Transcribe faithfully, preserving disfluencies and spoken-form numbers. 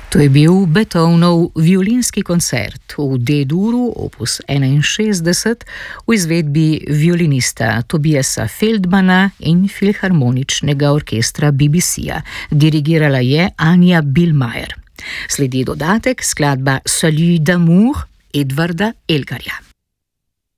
To je bil Beethovenov violinski koncert v D-duru opus enainšestdeset v izvedbi violinista Tobiasa Feldmana in filharmoničnega orkestra B B C-ja. Dirigirala je Anja Billmeier. Sledi dodatek, skladba Salut d'amour Edvarda Elgarja.